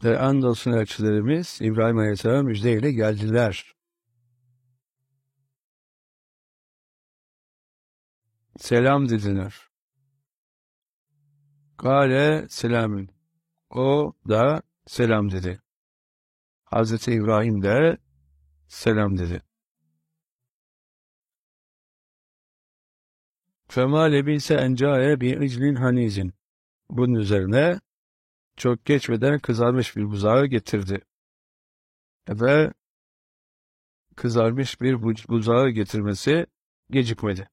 Ve andolsun elçilerimiz İbrahim Aleyhisselam müjdeyle geldiler. Selam dediler. Kâle selamün. O da selam dedi. Hazreti İbrahim de selam dedi. Fema lebise encâe bi'iclin hanizin. Bunun üzerine çok geçmeden kızarmış bir buzağı getirdi. Ve kızarmış bir buzağı getirmesi gecikmedi.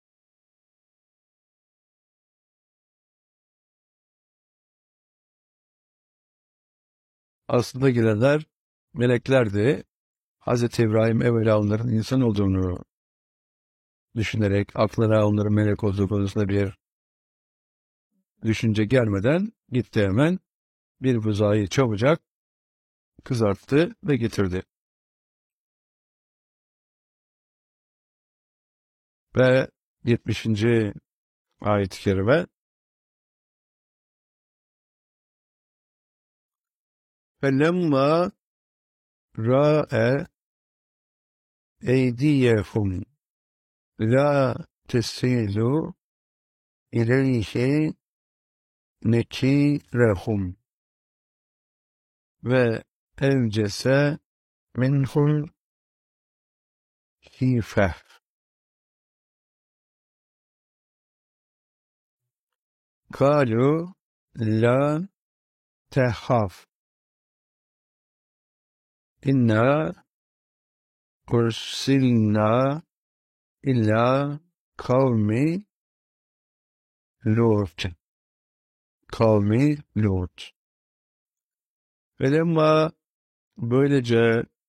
Aslında gelenler meleklerdi. Hazreti İbrahim evvela onların insan olduğunu düşünerek aklına onların melek olduğu konusunda bir düşünce gelmeden gitti hemen bir buzağı çabucak kızarttı ve getirdi. Ve 70. ayet-i kerime فَلَمَّا رَاءَ اَيْدِيَهُمْ لَا تَسِيلُ اِلَيْهِ نَكِيرَهُمْ ve evcese minhum hife. Kalu la tehaf. İnna ursilna illa kavmi Lut. Kavmi Lut. Ve lemma böylece